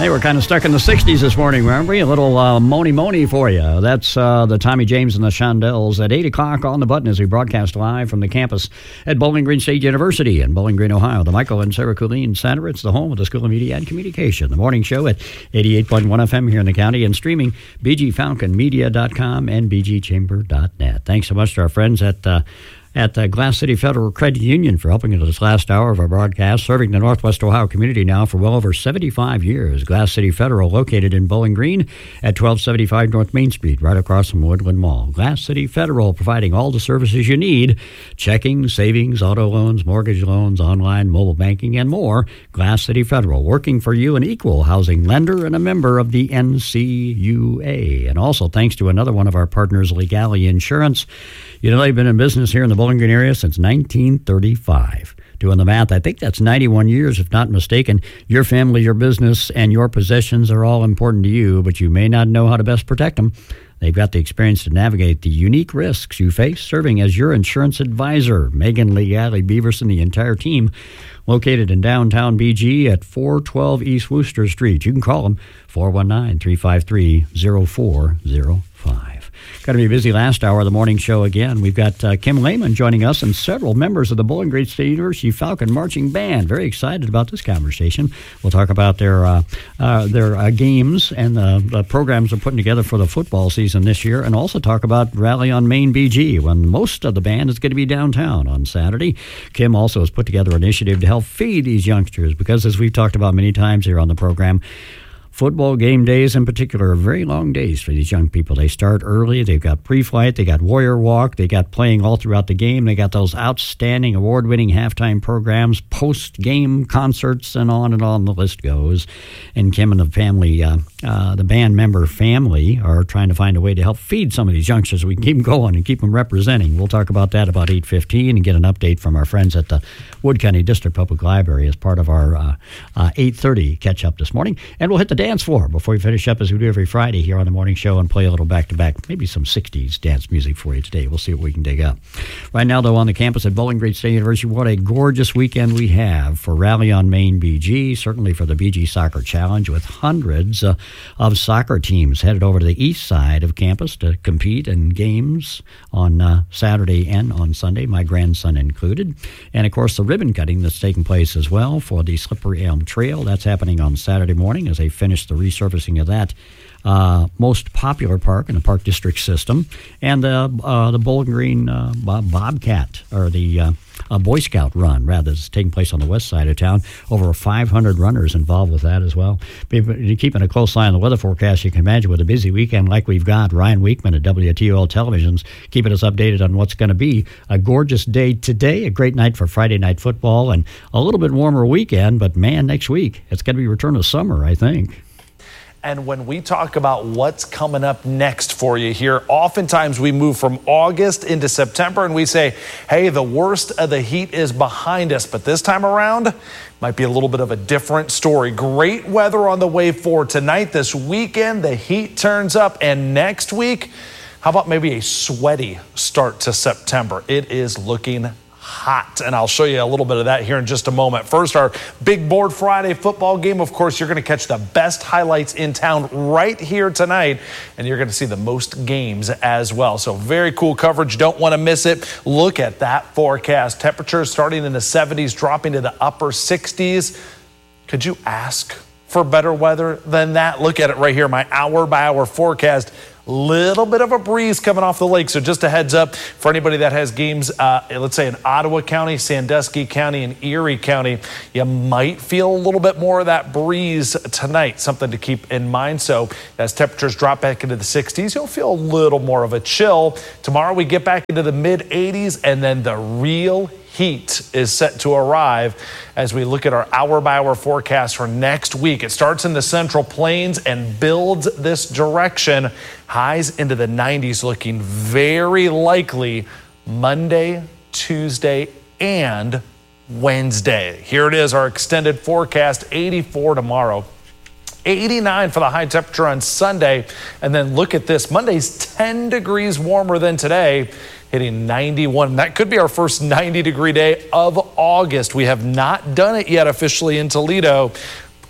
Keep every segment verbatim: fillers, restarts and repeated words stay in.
Hey, we're kind of stuck in the sixties this morning, remember? A little uh, Moni Moni for you. That's uh, the Tommy James and the Shondells at eight o'clock on the button as we broadcast live from the campus at Bowling Green State University in Bowling Green, Ohio. The Michael and Sarah Colleen Center. It's the home of the School of Media and Communication. The morning show at eighty-eight point one F M here in the county and streaming b g falcon media dot com and b g chamber dot net. Thanks so much to our friends at... Uh, at the Glass City Federal Credit Union for helping us this last hour of our broadcast, serving the Northwest Ohio community now for well over seventy-five years. Glass City Federal, located in Bowling Green at twelve seventy-five North Main Street, right across from Woodland Mall. Glass City Federal, providing all the services you need: checking, savings, auto loans, mortgage loans, online, mobile banking, and more. Glass City Federal, working for you, an equal housing lender and a member of the N C U A. And also thanks to another one of our partners, Legale Insurance. You know, they've been in business here in the Bowling Green area since nineteen thirty-five. Doing the math, I think that's ninety-one years, if not mistaken. Your family, your business, and your possessions are all important to you, but you may not know how to best protect them. They've got the experience to navigate the unique risks you face, serving as your insurance advisor. Megan Legale Beaverson, the entire team, located in downtown B G at four twelve East Wooster Street. You can call them four one nine, three five three, zero four zero five. Got to be a busy last hour of the morning show again. We've got uh, Kim Lehman joining us and several members of the Bowling Green State University Falcon Marching Band. Very excited about this conversation. We'll talk about their uh, uh, their uh, games and the, the programs they're putting together for the football season this year, and also talk about Rally on Main B G, when most of the band is going to be downtown on Saturday. Kim also has put together an initiative to help feed these youngsters because, as we've talked about many times here on the program, football game days in particular are very long days for these young people. They start early. They've got pre-flight. They got warrior walk. They got playing all throughout the game. They got those outstanding award-winning halftime programs, post-game concerts, and on and on the list goes. And Kim and the family, uh, uh, the band member family, are trying to find a way to help feed some of these youngsters so we can keep them going and keep them representing. We'll talk about that about eight fifteen and get an update from our friends at the Wood County District Public Library as part of our uh, uh, eight thirty catch-up this morning. And we'll hit the dance floor before we finish up, as we do every Friday here on the morning show, and play a little back-to-back, maybe some sixties dance music for you today. We'll see what we can dig up. Right now, though, on the campus at Bowling Green State University, what a gorgeous weekend we have for Rally on Main B G, certainly for the B G Soccer Challenge, with hundreds uh, of soccer teams headed over to the east side of campus to compete in games on uh, Saturday and on Sunday, my grandson included. And, of course, the ribbon cutting that's taking place as well for the Slippery Elm Trail. That's happening on Saturday morning as they finish the resurfacing of that uh, most popular park in the Park District system. And uh, uh, the Bowling Green uh, Bobcat, or the uh, uh, Boy Scout run, rather, is taking place on the west side of town. Over five hundred runners involved with that as well. Keeping a close eye on the weather forecast, you can imagine with a busy weekend like we've got. Ryan Weekman at W T O L Television's keeping us updated on what's going to be a gorgeous day today, a great night for Friday night football, and a little bit warmer weekend, but man, next week, it's going to be return of summer, I think. And when we talk about what's coming up next for you here, oftentimes we move from August into September and we say, hey, the worst of the heat is behind us. But this time around, might be a little bit of a different story. Great weather on the way for tonight. This weekend, the heat turns up. And next week, how about maybe a sweaty start to September? It is looking hot, and I'll show you a little bit of that here in just a moment. First, our Big Board Friday football game. Of course, you're going to catch the best highlights in town right here tonight, and you're going to see the most games as well. So very cool coverage. Don't want to miss it. Look at that forecast. Temperatures starting in the seventies, dropping to the upper sixties. Could you ask for better weather than that? Look at it right here, my hour-by-hour forecast. Little bit of a breeze coming off the lake, so just a heads up for anybody that has games, uh, let's say in Ottawa County, Sandusky County, and Erie County, you might feel a little bit more of that breeze tonight, something to keep in mind. So as temperatures drop back into the sixties, you'll feel a little more of a chill. Tomorrow we get back into the mid eighties, and then the real heat is set to arrive as we look at our hour-by-hour forecast for next week. It starts in the Central Plains and builds this direction. Highs into the nineties, looking very likely Monday, Tuesday, and Wednesday. Here it is, our extended forecast. eighty-four tomorrow. eighty-nine for the high temperature on Sunday. And then look at this. Monday's ten degrees warmer than today, hitting ninety-one. That could be our first ninety degree day of August. We have not done it yet officially in Toledo.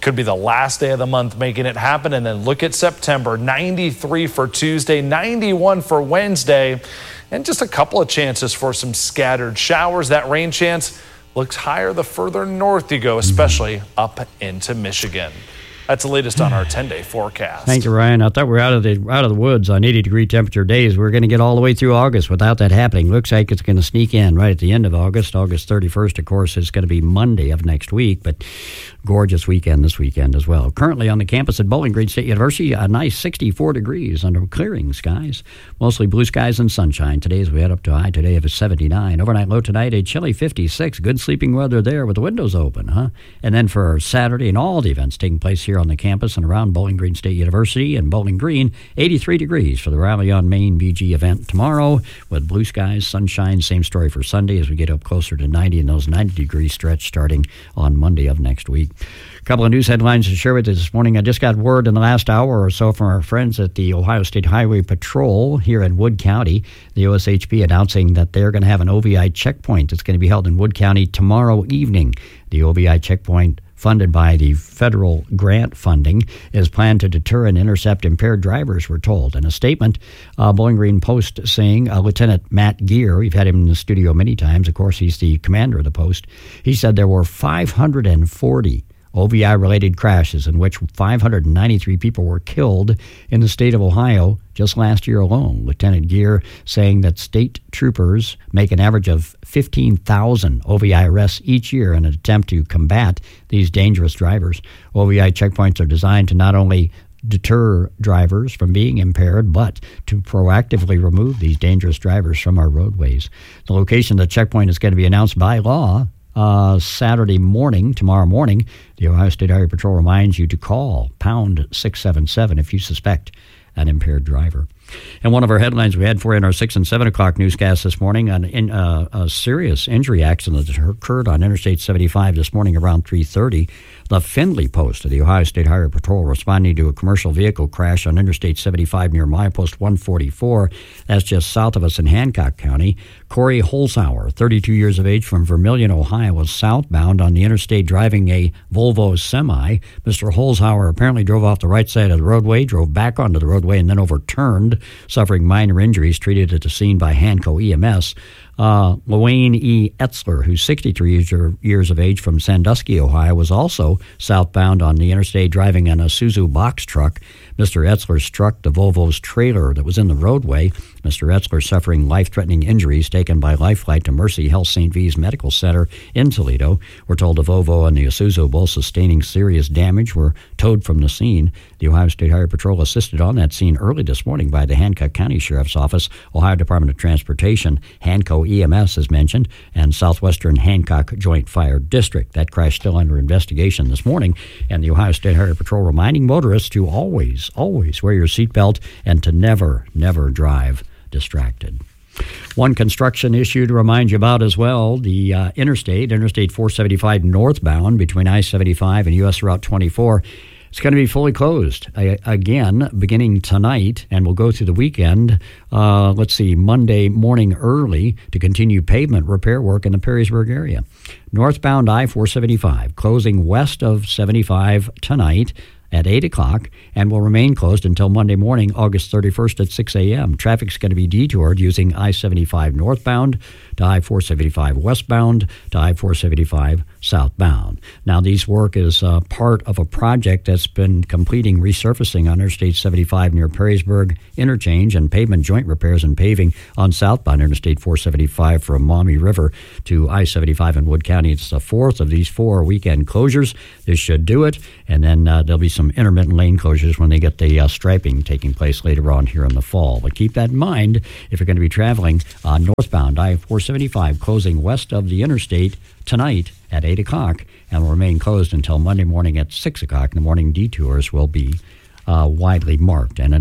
Could be the last day of the month making it happen. And then look at September, ninety-three for Tuesday, ninety-one for Wednesday, and just a couple of chances for some scattered showers. That rain chance looks higher the further north you go, especially up into Michigan. That's the latest on our ten-day forecast. Thank you, Ryan. I thought we were out of the out of the woods on eighty-degree temperature days. We're going to get all the way through August without that happening. Looks like it's going to sneak in right at the end of August. August thirty-first, of course, is going to be Monday of next week, but gorgeous weekend this weekend as well. Currently on the campus at Bowling Green State University, a nice sixty-four degrees under clearing skies. Mostly blue skies and sunshine today as we head up to a high today of seventy-nine. Overnight low tonight, a chilly fifty-six. Good sleeping weather there with the windows open, huh? And then for Saturday and all the events taking place here on the campus and around Bowling Green State University and Bowling Green, eighty-three degrees for the Rally on Main B G event tomorrow with blue skies, sunshine. Same story for Sunday as we get up closer to ninety and those ninety degree stretch starting on Monday of next week. A couple of news headlines to share with you this morning. I just got word in the last hour or so from our friends at the Ohio State Highway Patrol here in Wood County, the O S H P announcing that they're going to have an O V I checkpoint that's going to be held in Wood County tomorrow evening. The O V I checkpoint, funded by the federal grant funding, is planned to deter and intercept impaired drivers, we're told. In a statement, uh, Bowling Green Post saying, uh, Lieutenant Matt Gear, we've had him in the studio many times, of course he's the commander of the post, he said there were five hundred forty O V I-related crashes in which five hundred ninety-three people were killed in the state of Ohio just last year alone. Lieutenant Gear saying that state troopers make an average of fifteen thousand O V I arrests each year in an attempt to combat these dangerous drivers. O V I checkpoints are designed to not only deter drivers from being impaired, but to proactively remove these dangerous drivers from our roadways. The location of the checkpoint is going to be announced by law Uh, Saturday morning, tomorrow morning. The Ohio State Highway Patrol reminds you to call pound six seven seven if you suspect an impaired driver. And one of our headlines we had for you in our six and seven o'clock newscast this morning, an, in, uh, a serious injury accident that occurred on Interstate seventy-five this morning around three thirty. The Findlay Post of the Ohio State Highway Patrol responding to a commercial vehicle crash on Interstate seventy-five near milepost one forty-four. That's just south of us in Hancock County. Corey Holzhauer, thirty-two years of age, from Vermilion, Ohio, was southbound on the interstate driving a Volvo semi. Mister Holzhauer apparently drove off the right side of the roadway, drove back onto the roadway, and then overturned, suffering minor injuries, treated at the scene by Hanco E M S. Uh, Luane E. Etzler, who's sixty-three years of age, from Sandusky, Ohio, was also southbound on the interstate driving an Isuzu box truck. Mister Etzler struck the Volvo's trailer that was in the roadway. Mister Etzler suffering life-threatening injuries, taken by life flight to Mercy Health Saint V's Medical Center in Toledo. We're told the Volvo and the Isuzu, both sustaining serious damage, were towed from the scene. The Ohio State Highway Patrol assisted on that scene early this morning by the Hancock County Sheriff's Office, Ohio Department of Transportation, Hanco E M S, as mentioned, and Southwestern Hancock Joint Fire District. That crash still under investigation this morning, and the Ohio State Highway Patrol reminding motorists to always, always wear your seatbelt and to never, never drive distracted. One construction issue to remind you about as well, the uh, interstate, Interstate four seventy-five northbound between I seventy-five and U S Route twenty-four. It's going to be fully closed uh, again beginning tonight, and we'll go through the weekend, uh, let's see, Monday morning early to continue pavement repair work in the Perrysburg area. Northbound I four seventy-five closing west of seventy-five tonight at eight o'clock and will remain closed until Monday morning, August thirty-first at six a.m. Traffic's going to be detoured using I seventy-five northbound to I four seventy-five westbound to I four seventy-five southbound. Now, these work is uh, part of a project that's been completing resurfacing on Interstate seventy-five near Perrysburg interchange and pavement joint repairs and paving on southbound Interstate four seventy-five from Maumee River to I seventy-five in Wood County. It's the fourth of these four weekend closures. This should do it, and then uh, there'll be some intermittent lane closures when they get the uh, striping taking place later on here in the fall. But keep that in mind if you're going to be traveling uh, northbound I four seventy-five closing west of the interstate tonight at eight o'clock and will remain closed until Monday morning at six o'clock. The morning detours will be uh, widely marked and in effect.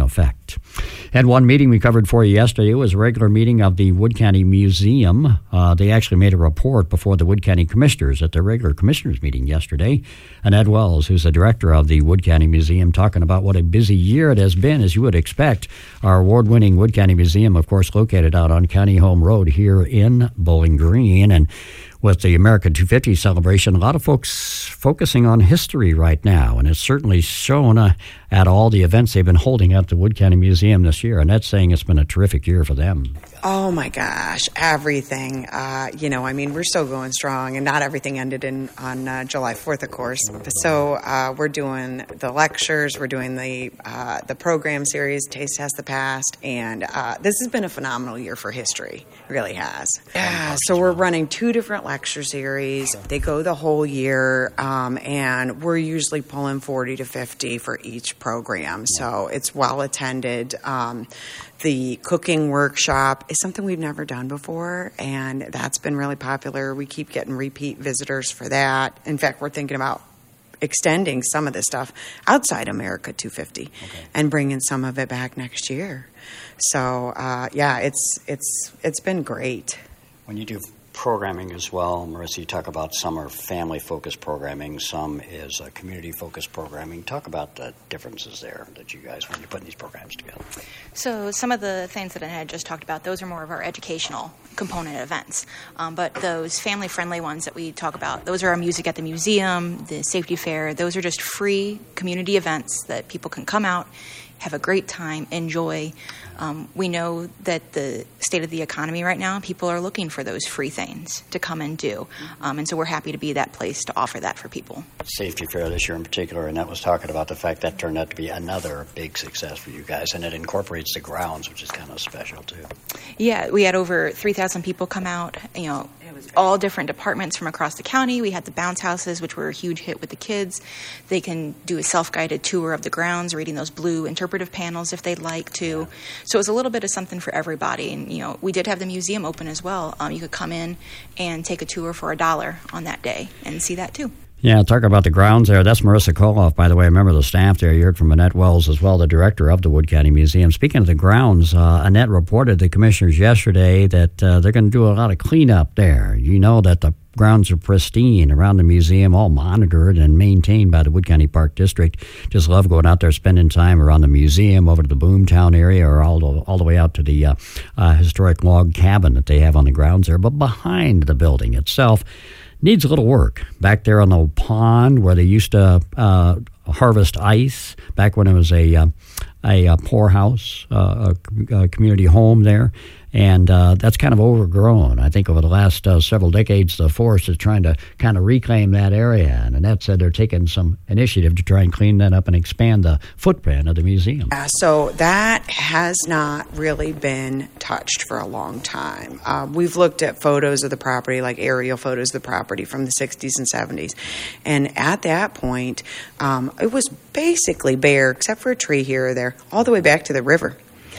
expect. And one meeting we covered for you yesterday was a regular meeting of the Wood County Museum. Uh, they actually made a report before the Wood County Commissioners at their regular Commissioners meeting yesterday. And Ed Wells, who's the director of the Wood County Museum, talking about what a busy year it has been, as you would expect. Our award-winning Wood County Museum, of course, located out on County Home Road here in Bowling Green. And with the America two fifty celebration, a lot of folks focusing on history right now, and it's certainly shown uh, at all the events they've been holding at the Wood County Museum this year, and that's saying it's been a terrific year for them. Oh my gosh, everything. Uh, you know, I mean, we're still going strong, and not everything ended in on uh, July fourth, of course. So uh, we're doing the lectures, we're doing the uh, the program series, Taste Test the Past, and uh, this has been a phenomenal year for history. It really has. Yeah, so we're running two different lecture series. They go the whole year, um, and we're usually pulling forty to fifty for each program. So it's well attended. Um, the cooking workshop is something we've never done before, and that's been really popular. We keep getting repeat visitors for that. In fact, we're thinking about extending some of this stuff outside America two fifty okay. and bringing some of it back next year. So, uh, yeah, it's it's it's been great. When you do programming as well, Marissa, you talk about some are family-focused programming, some is uh, community-focused programming. Talk about the differences there that you guys, when you're putting these programs together. So some of the things that I had just talked about, those are more of our educational component events. Um, but those family-friendly ones that we talk about, those are our Music at the Museum, the Safety Fair. Those are just free community events that people can come out, have a great time, enjoy. Um, we know that the state of the economy right now, people are looking for those free things to come and do. Um, and so we're happy to be that place to offer that for people. Safety Fair this year in particular, and that was talking about the fact that turned out to be another big success for you guys, and it incorporates the grounds, which is kind of special too. Yeah, we had over three thousand people come out, you know, all different departments from across the county. We had the bounce houses, which were a huge hit with the kids. They can do a self-guided tour of the grounds, reading those blue interpretive panels if they'd like to. So it was a little bit of something for everybody. And, you know, we did have the museum open as well. Um, you could come in and take a tour for a dollar on that day and see that too. Yeah, talk about the grounds there. That's Marissa Koloff, by the way, a member of the staff there. You heard from Annette Wells as well, the director of the Wood County Museum. Speaking of the grounds, uh, Annette reported to the commissioners yesterday that uh, they're going to do a lot of cleanup there. You know that the grounds are pristine around the museum, all monitored and maintained by the Wood County Park District. Just love going out there, spending time around the museum, over to the Boomtown area, or all the, all the way out to the uh, uh, historic log cabin that they have on the grounds there. But behind the building itself, needs a little work. Back there on the pond where they used to uh, harvest ice, back when it was a uh, a, a poorhouse, uh, a, a community home there. And uh, that's kind of overgrown. I think over the last uh, several decades, the forest is trying to kind of reclaim that area. And Annette said they're taking some initiative to try and clean that up and expand the footprint of the museum. Uh, so that has not really been touched for a long time. Uh, we've looked at photos of the property, like aerial photos of the property from the sixties and seventies. And at that point, um, it was basically bare, except for a tree here or there, all the way back to the river.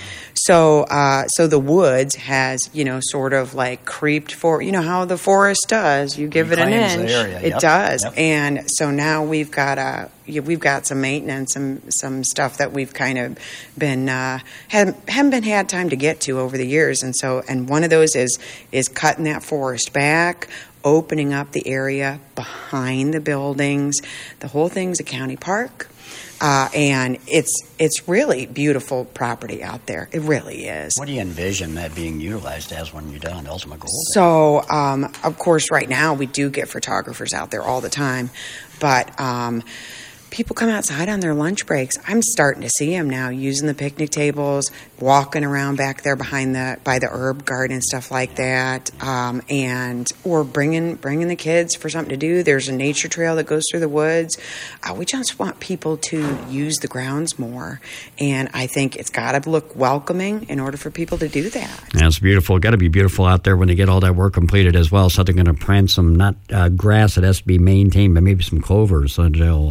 So, uh, so the woods has, you know, sort of like creeped for, you know, how the forest does. You give Reclaims it an inch, the area. it Yep. does. Yep. And so now we've got a, we've got some maintenance, some some stuff that we've kind of been uh, haven't haven't been had time to get to over the years. And so, and one of those is is cutting that forest back, opening up the area behind the buildings. The whole thing's a county park. Uh, and it's it's really beautiful property out there. It really is. What do you envision that being utilized as when you're done? The ultimate goal? So, um, of course, right now we do get photographers out there all the time, but um, people come outside on their lunch breaks. I'm starting to see them now using the picnic tables, walking around back there behind the by the herb garden and stuff like that, um, and or bringing bringing the kids for something to do. There's a nature trail that goes through the woods. Uh, we just want people to use the grounds more, and I think it's got to look welcoming in order for people to do that. Yeah, it's beautiful. Got to be beautiful out there when they get all that work completed as well. So they're going to plant some not uh, grass that has to be maintained, but maybe some clovers. So they'll uh, just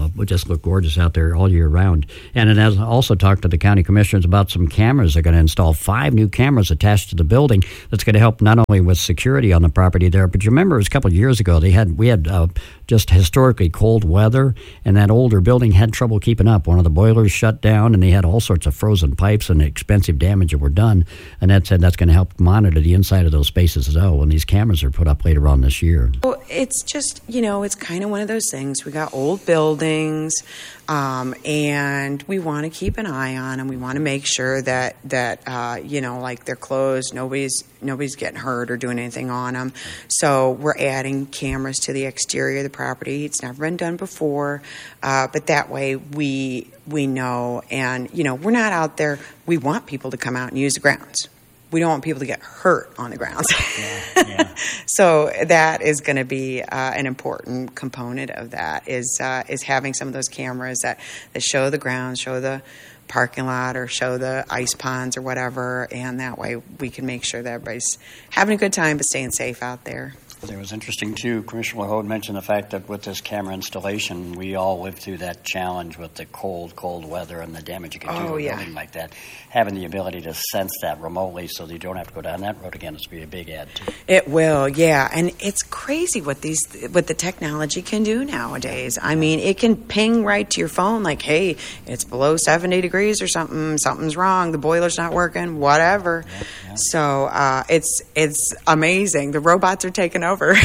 look gorgeous out there all year round. And it has also talked to the county commissioners about some cameras. They're going to install five new cameras attached to the building that's going to help not only with security on the property there, but you remember it was a couple of years ago, they had we had uh, just historically cold weather, and that older building had trouble keeping up. One of the boilers shut down, and they had all sorts of frozen pipes and expensive damage that were done. And that said that's going to help monitor the inside of those spaces as well when these cameras are put up later on this year. Well, it's just, you know, it's kind of one of those things. We got old buildings, um, and we want to keep an eye on them. We want to make sure that, that uh, you know, like they're closed, nobody's nobody's getting hurt or doing anything on them. So we're adding cameras to the exterior of the property. It's never been done before, uh, but that way we we know, and, you know, we're not out there. We want people to come out and use the grounds. We don't want people to get hurt on the grounds. Yeah, yeah. So that is going to be uh, an important component of that is uh, is having some of those cameras that, that show the grounds, show the parking lot, or show the ice ponds or whatever, and that way we can make sure that everybody's having a good time but staying safe out there. It was interesting, too. Commissioner LaHode mentioned the fact that with this camera installation, we all lived through that challenge with the cold, cold weather and the damage you can do oh, to a yeah. building like that. Having the ability to sense that remotely so that you don't have to go down that road again is going to be a big add, too. It will, yeah. And it's crazy what these what the technology can do nowadays. I mean, it can ping right to your phone like, hey, it's below seventy degrees or something. Something's wrong. The boiler's not working, whatever. Yeah, yeah. So uh, it's, it's amazing. The robots are taking over. Over.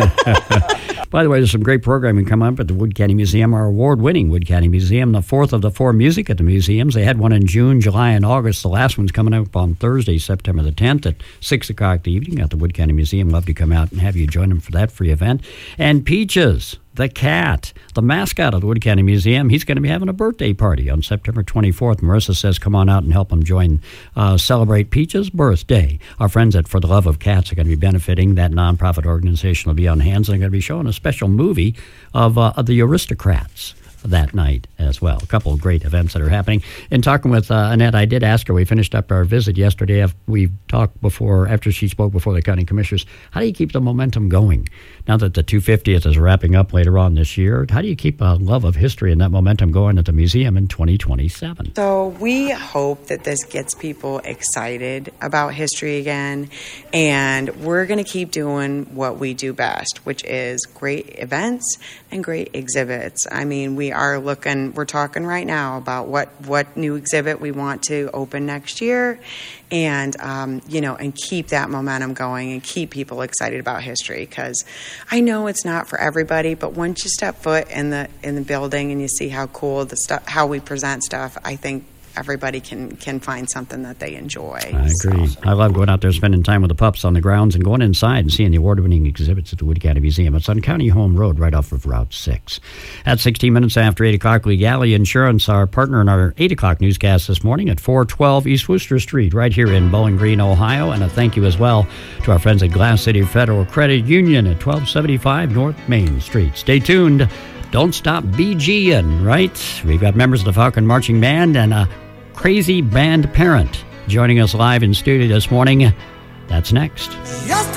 By the way, there's some great programming coming up at the Wood County Museum, our award-winning Wood County Museum, the fourth of the four music at the museums. They had one in June, July, and August. The last one's coming up on Thursday, September the tenth at six o'clock the evening at the Wood County Museum. Love to come out and have you join them for that free event. And Peaches, the cat, the mascot of the Wood County Museum, he's going to be having a birthday party on September twenty-fourth. Marissa says come on out and help him join, uh, celebrate Peach's birthday. Our friends at For the Love of Cats are going to be benefiting. That nonprofit organization will be on hands, and they're going to be showing a special movie of, uh, of the Aristocrats that night as well. A couple of great events that are happening. In talking with uh, Annette, I did ask her, we finished up our visit yesterday. We talked before, after she spoke before the county commissioners, how do you keep the momentum going? Now that the two hundred fiftieth is wrapping up later on this year, how do you keep a love of history and that momentum going at the museum in twenty twenty-seven? So we hope that this gets people excited about history again, and we're going to keep doing what we do best, which is great events and great exhibits. I mean, we are looking, we're talking right now about what, what new exhibit we want to open next year, and, um, you know, and keep that momentum going and keep people excited about history, because I know it's not for everybody, but once you step foot in the in the building and you see how cool the stuff, how we present stuff, I think everybody can can find something that they enjoy. I agree. So. I love going out there, spending time with the pups on the grounds, and going inside and seeing the award-winning exhibits at the Wood County Museum. It's on County Home Road, right off of Route six. At sixteen minutes after eight o'clock, Legale Insurance, our partner in our eight o'clock newscast this morning at four twelve East Wooster Street, right here in Bowling Green, Ohio. And a thank you as well to our friends at Glass City Federal Credit Union at twelve seventy-five North Main Street. Stay tuned. Don't stop BGing, right? We've got members of the Falcon Marching Band and a crazy band parent joining us live in studio this morning. That's next. Yes.